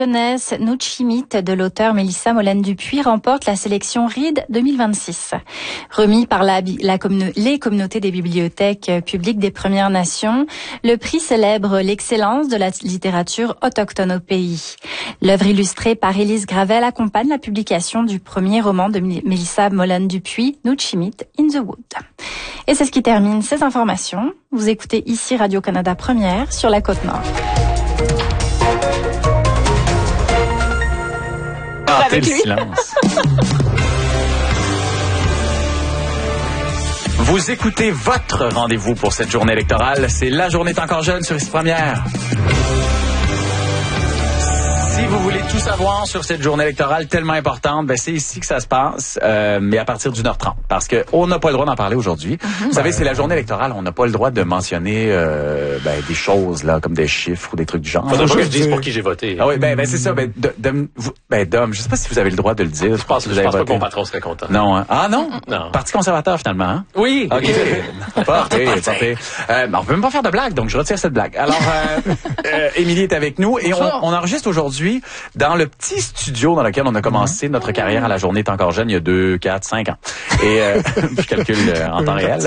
Jeunesse Nouchimit de l'auteur Mélissa Molène-Dupuis remporte la sélection RID 2026. Remis par les communautés des bibliothèques publiques des Premières Nations, le prix célèbre l'excellence de la littérature autochtone au pays. L'œuvre illustrée par Élise Gravel accompagne la publication du premier roman de Mélissa Molène-Dupuis, Nouchimit in the Wood. Et c'est ce qui termine ces informations. Vous écoutez ici Radio-Canada Première sur la Côte-Nord. Avec lui. Silence. Vous écoutez votre rendez-vous pour cette journée électorale. C'est La Journée est encore jeune sur ici Première. Si vous voulez tout savoir sur cette journée électorale tellement importante, ben c'est ici que ça se passe, mais à partir d'1h30. Parce que on n'a pas le droit d'en parler aujourd'hui. Vous savez, c'est la journée électorale, on n'a pas le droit de mentionner des choses là, comme des chiffres ou des trucs du genre. Faudrait pas que je dise pour qui j'ai voté. Ah oui, c'est ça. Dom, je sais pas si vous avez le droit de le dire. Je pense pas que mon patron serait content. Non, hein? Ah non? Non. Parti conservateur finalement, hein? Oui. OK. Parfait. On peut même pas faire de blague, donc je retire cette blague. Alors, Émilie est avec nous et on enregistre aujourd'hui dans le petit studio dans lequel on a commencé notre carrière à La Journée est encore jeune il y a 2, 4, 5 ans. Et je calcule en temps réel.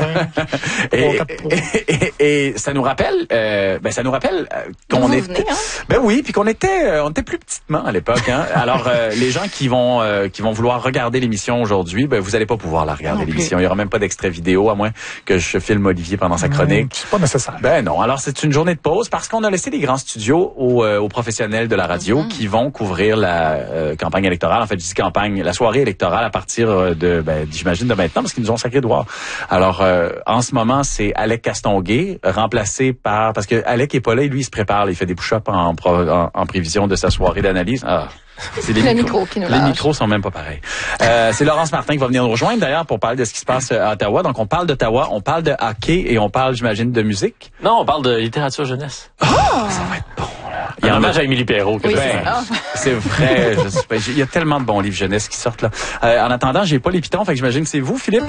Et ça nous rappelle qu'on était puis qu'on était plus petitement à l'époque, hein. Alors les gens qui vont vouloir regarder l'émission aujourd'hui, vous allez pas pouvoir la regarder l'émission. Il y aura même pas d'extrait vidéo à moins que je filme Olivier pendant sa chronique. C'est pas nécessaire. Non. Alors c'est une journée de pause parce qu'on a laissé les grands studios aux professionnels de la radio qui vont couvrir la campagne électorale. En fait, je dis campagne, la soirée électorale à partir j'imagine de maintenant parce qu'ils nous ont sacré de voir. Alors en ce moment, c'est Alec Castonguay remplacé parce que Alec est pas là, et lui il se prépare, il fait des push-ups en prévision de sa soirée d'analyse. C'est les micros qui nous lâchent. Les micros sont même pas pareils. C'est Laurence Martin qui va venir nous rejoindre d'ailleurs pour parler de ce qui se passe à Ottawa. Donc on parle d'Ottawa, on parle de hockey et on parle, j'imagine, de musique. Non, on parle de littérature jeunesse. Ça va être bon. Il y a un hommage à Émilie Perrault. C'est vrai. Il y a tellement de bons livres jeunesse qui sortent là. En attendant, j'ai pas les pitons, fait que j'imagine que c'est vous, Philippe.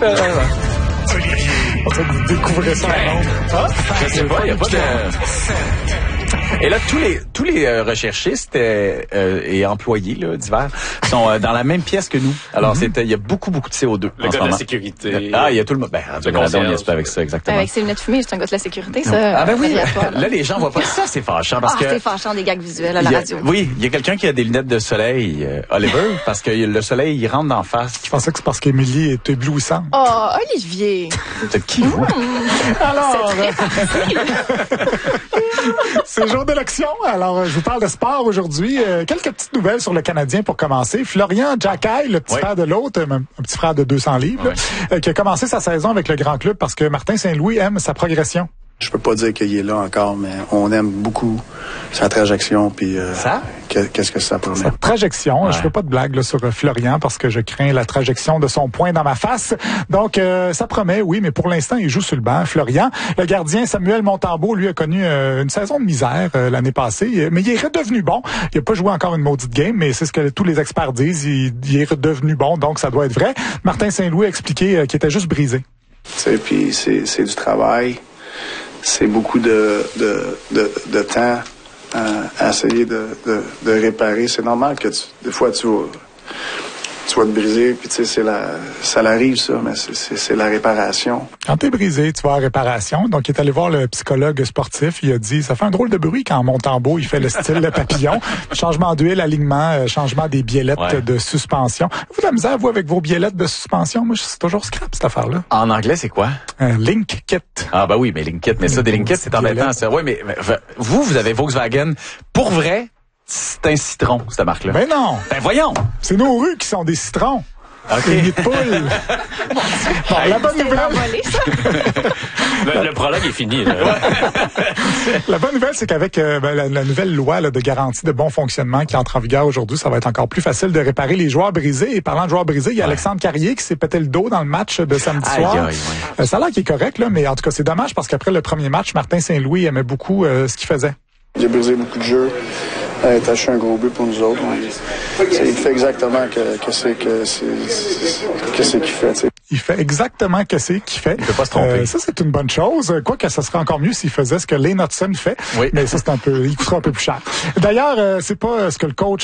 Vous découvrez ça Je sais pas, il y a pas de... Et là, tous les recherchistes et employés là, divers sont dans la même pièce que nous. Alors, il y a beaucoup de CO2 le en ce gars moment. De la sécurité. Il y a tout le monde. On y est avec ça, exactement. Avec ses lunettes fumées, c'est un gars de la sécurité, ça. Oui. Là, les gens voient pas ça, c'est fâchant. Parce que c'est fâchant, des gags visuels à la radio. Oui, il y a quelqu'un qui a des lunettes de soleil, Oliver, parce que le soleil, il rentre d'en face. Je pensais que c'est parce qu'Émilie est éblouissante. Oh, Olivier! C'est qui, vous? Alors... C'est jour d'élection, alors je vous parle de sport aujourd'hui. Quelques petites nouvelles sur le Canadien pour commencer. Florian Jacquet, le petit frère de l'autre, un petit frère de 200 livres, qui a commencé sa saison avec le grand club parce que Martin Saint-Louis aime sa progression. Je peux pas dire qu'il est là encore, mais on aime beaucoup sa trajection puis qu'est-ce que ça promet. Sa trajection, je fais pas de blague là, sur Florian parce que je crains la trajection de son poing dans ma face. Donc ça promet, oui, mais pour l'instant, il joue sur le banc. Florian, le gardien Samuel Montembeault, lui a connu une saison de misère l'année passée, mais il est redevenu bon. Il a pas joué encore une maudite game, mais c'est ce que tous les experts disent, il est redevenu bon, donc ça doit être vrai. Martin Saint-Louis a expliqué qu'il était juste brisé. Puis c'est du travail. C'est beaucoup de temps à essayer de réparer. C'est normal que des fois tu vas te briser, puis tu sais, ça l'arrive ça, mais c'est la réparation. Quand t'es brisé, tu vas à la réparation. Donc, il est allé voir le psychologue sportif. Il a dit, ça fait un drôle de bruit quand Montembeault, il fait le style de papillon. Changement d'huile, alignement, changement des biellettes de suspension. Vous de la misère, vous, avec vos biellettes de suspension? Moi, c'est toujours scrap, cette affaire-là. En anglais, c'est quoi? Un Link Kit. Ah, oui, mais Link Kit. Mais ça, des Link Kit, c'est embêtant. Oui, mais vous avez Volkswagen. Pour vrai, c'est un citron, cette marque-là. Ben non! Voyons! C'est nos rues qui sont des citrons. OK. Des nids de poule. Bon, la bonne nouvelle... Le prologue est fini. Là. La bonne nouvelle, c'est qu'avec la nouvelle loi là, de garantie de bon fonctionnement qui entre en vigueur aujourd'hui, ça va être encore plus facile de réparer les joueurs brisés. Et parlant de joueurs brisés, il y a Alexandre Carrier qui s'est pété le dos dans le match de samedi soir. Ça a l'air qu'il est correct, là, mais en tout cas, c'est dommage parce qu'après le premier match, Martin Saint-Louis aimait beaucoup ce qu'il faisait. Il a brisé beaucoup de jeux. Il a taché un gros but pour nous autres. Il fait exactement ce qu'il fait. T'sais. Il fait exactement ce qu'il fait. Il peut pas se tromper. Ça, c'est une bonne chose. Quoique, ça serait encore mieux s'il faisait ce que Lane Hudson fait. Oui. Mais ça, il coûtera un peu plus cher. D'ailleurs, c'est pas ce que le coach